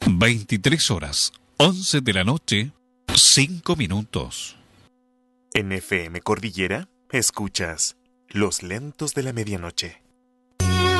23 horas, 11 de la noche, 5 minutos. En FM Cordillera, escuchas Los Lentos de la Medianoche.